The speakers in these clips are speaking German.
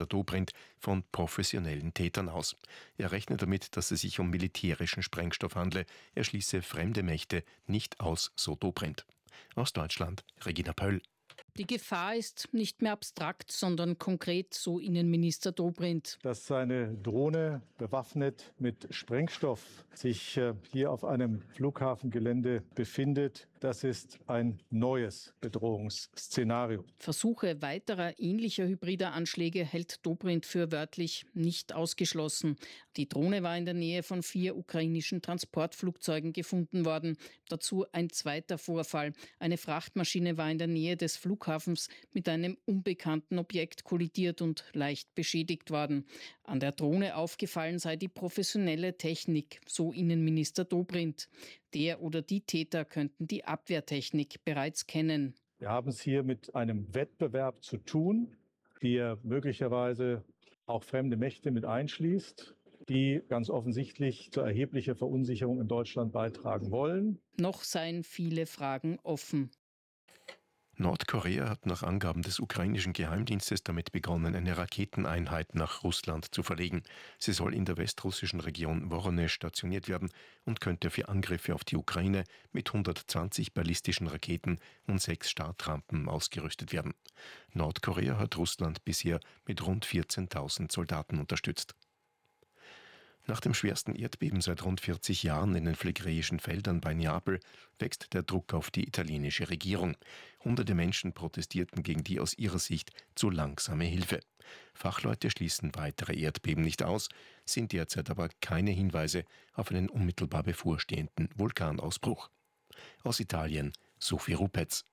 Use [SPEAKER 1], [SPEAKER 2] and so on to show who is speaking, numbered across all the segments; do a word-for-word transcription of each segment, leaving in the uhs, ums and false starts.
[SPEAKER 1] Dobrindt von professionellen Tätern aus. Er rechnet damit, dass es sich um militärischen Sprengstoff handle. Er schließe fremde Mächte nicht aus, so Dobrindt. Aus Deutschland, Regina Pöll.
[SPEAKER 2] Die Gefahr ist nicht mehr abstrakt, sondern konkret, so Innenminister Dobrindt.
[SPEAKER 3] Dass seine Drohne bewaffnet mit Sprengstoff sich hier auf einem Flughafengelände befindet, das ist ein neues Bedrohungsszenario.
[SPEAKER 2] Versuche weiterer ähnlicher hybrider Anschläge hält Dobrindt für wörtlich nicht ausgeschlossen. Die Drohne war in der Nähe von vier ukrainischen Transportflugzeugen gefunden worden. Dazu ein zweiter Vorfall. Eine Frachtmaschine war in der Nähe des Flughafens mit einem unbekannten Objekt kollidiert und leicht beschädigt worden. An der Drohne aufgefallen sei die professionelle Technik, so Innenminister Dobrindt. Der oder die Täter könnten die Abwehrtechnik bereits kennen.
[SPEAKER 3] Wir haben es hier mit einem Wettbewerb zu tun, der möglicherweise auch fremde Mächte mit einschließt, die ganz offensichtlich zu erheblicher Verunsicherung in Deutschland beitragen wollen.
[SPEAKER 2] Noch seien viele Fragen offen.
[SPEAKER 1] Nordkorea hat nach Angaben des ukrainischen Geheimdienstes damit begonnen, eine Raketeneinheit nach Russland zu verlegen. Sie soll in der westrussischen Region Woronezh stationiert werden und könnte für Angriffe auf die Ukraine mit hundertzwanzig ballistischen Raketen und sechs Startrampen ausgerüstet werden. Nordkorea hat Russland bisher mit rund vierzehntausend Soldaten unterstützt. Nach dem schwersten Erdbeben seit rund vierzig Jahren in den phlegräischen Feldern bei Neapel wächst der Druck auf die italienische Regierung. Hunderte Menschen protestierten gegen die aus ihrer Sicht zu langsame Hilfe. Fachleute schließen weitere Erdbeben nicht aus, sind derzeit aber keine Hinweise auf einen unmittelbar bevorstehenden Vulkanausbruch. Aus Italien, Sophie Rupetz.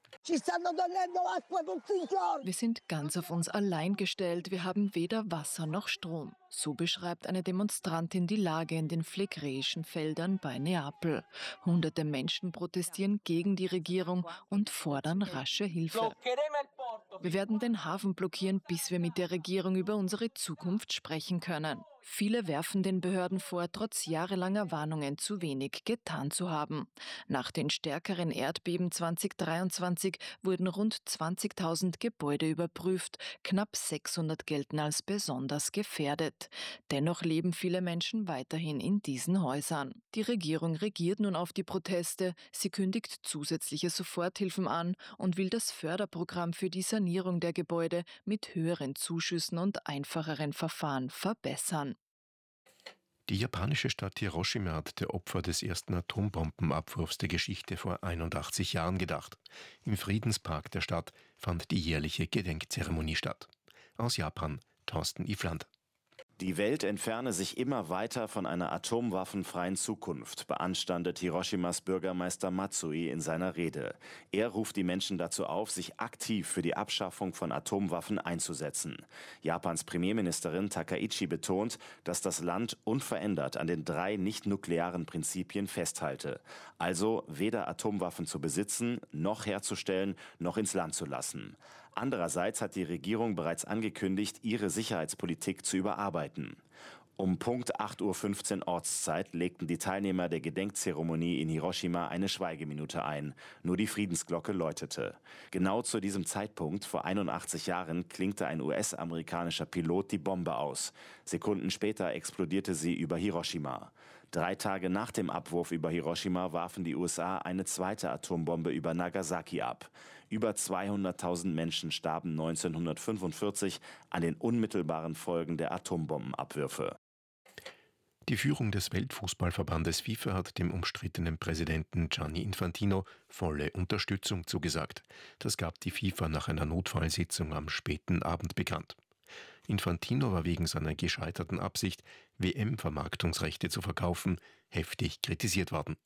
[SPEAKER 4] Wir sind ganz auf uns allein gestellt. Wir haben weder Wasser noch Strom. So beschreibt eine Demonstrantin die Lage in den phlegräischen Feldern bei Neapel. Hunderte Menschen protestieren gegen die Regierung und fordern rasche Hilfe. Wir werden den Hafen blockieren, bis wir mit der Regierung über unsere Zukunft sprechen können. Viele werfen den Behörden vor, trotz jahrelanger Warnungen zu wenig getan zu haben. Nach den stärkeren Erdbeben zwanzig dreiundzwanzig wurden rund zwanzigtausend Gebäude überprüft. Knapp sechshundert gelten als besonders gefährdet. Dennoch leben viele Menschen weiterhin in diesen Häusern. Die Regierung reagiert nun auf die Proteste. Sie kündigt zusätzliche Soforthilfen an und will das Förderprogramm für die Sanierung der Gebäude mit höheren Zuschüssen und einfacheren Verfahren verbessern.
[SPEAKER 1] Die japanische Stadt Hiroshima hat der Opfer des ersten Atombombenabwurfs der Geschichte vor einundachtzig Jahren gedacht. Im Friedenspark der Stadt fand die jährliche Gedenkzeremonie statt. Aus Japan, Thorsten Ifland.
[SPEAKER 5] Die Welt entferne sich immer weiter von einer atomwaffenfreien Zukunft, beanstandet Hiroshimas Bürgermeister Matsui in seiner Rede. Er ruft die Menschen dazu auf, sich aktiv für die Abschaffung von Atomwaffen einzusetzen. Japans Premierministerin Takaichi betont, dass das Land unverändert an den drei nicht-nuklearen Prinzipien festhalte. Also weder Atomwaffen zu besitzen, noch herzustellen, noch ins Land zu lassen. Andererseits hat die Regierung bereits angekündigt, ihre Sicherheitspolitik zu überarbeiten. Um Punkt acht Uhr fünfzehn Ortszeit legten die Teilnehmer der Gedenkzeremonie in Hiroshima eine Schweigeminute ein. Nur die Friedensglocke läutete. Genau zu diesem Zeitpunkt, vor einundachtzig Jahren, klinkte ein U S-amerikanischer Pilot die Bombe aus. Sekunden später explodierte sie über Hiroshima. Drei Tage nach dem Abwurf über Hiroshima warfen die U S A eine zweite Atombombe über Nagasaki ab. Über zweihunderttausend Menschen starben neunzehnhundertfünfundvierzig an den unmittelbaren Folgen der Atombombenabwürfe.
[SPEAKER 1] Die Führung des Weltfußballverbandes FIFA hat dem umstrittenen Präsidenten Gianni Infantino volle Unterstützung zugesagt. Das gab die FIFA nach einer Notfallsitzung am späten Abend bekannt. Infantino war wegen seiner gescheiterten Absicht, W M-Vermarktungsrechte zu verkaufen, heftig kritisiert worden.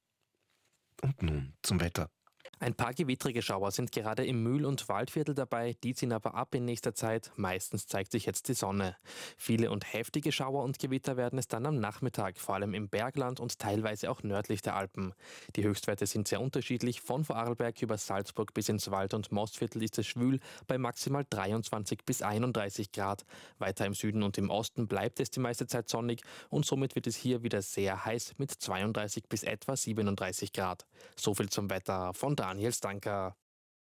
[SPEAKER 1] Und nun zum Wetter.
[SPEAKER 6] Ein paar gewittrige Schauer sind gerade im Mühl- und Waldviertel dabei, die ziehen aber ab in nächster Zeit. Meistens zeigt sich jetzt die Sonne. Viele und heftige Schauer und Gewitter werden es dann am Nachmittag, vor allem im Bergland und teilweise auch nördlich der Alpen. Die Höchstwerte sind sehr unterschiedlich. Von Vorarlberg über Salzburg bis ins Wald- und Mostviertel ist es schwül bei maximal dreiundzwanzig bis einunddreißig Grad. Weiter im Süden und im Osten bleibt es die meiste Zeit sonnig und somit wird es hier wieder sehr heiß mit zweiunddreißig bis etwa siebenunddreißig Grad. So viel zum Wetter von Daniel Stanker.